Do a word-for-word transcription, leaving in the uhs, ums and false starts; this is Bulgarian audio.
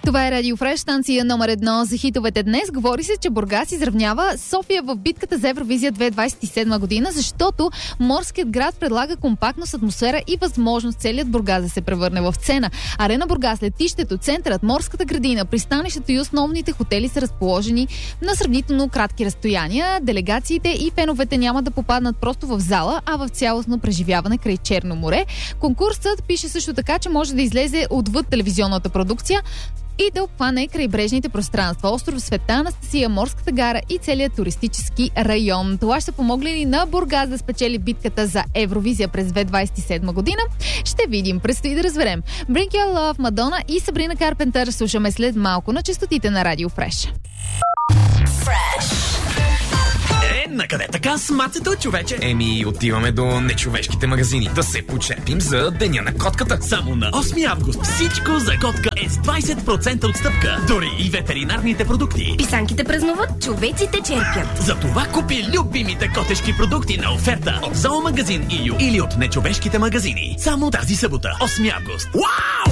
Това е Радио Фреш, станция номер едно за хитовете днес. Говори се, че Бургас изравнява София в битката за Евровизия две хиляди двадесет и седма година, защото морският град предлага компактност, атмосфера и възможност целият Бургас да се превърне в сцена. Арена Бургас, летището, центърът, морската градина, пристанището и основните хотели са разположени на сравнително кратки разстояния. Делегациите и феновете няма да попаднат просто в зала, а в цялостно преживяване край Черно море. Конкурсът пише също така, че може да излезе отвъд телевизионната продукция и да обхване крайбрежните пространства, остров Света Анастасия, морската гара и целият туристически район. Това ще помогне ли на Бургас да спечели битката за Евровизия през две хиляди двадесет и седма година? Ще видим, предстои да разберем. Bring Your Love, Мадона и Сабрина Карпентър слушаме след малко на честотите на Радио Фреш. Е, накъде така с мацето, човече? Еми, отиваме до нечовешките магазини да се почепим за Деня на котката. Само на осми август всичко за котка е с двадесет процента отстъпка. Дори и ветеринарните продукти. Писанките празнуват, човеците черпят. Затова купи любимите котешки продукти на оферта от Зоомагазин и ю или от нечовешките магазини. Само тази събота, осми август. Уау!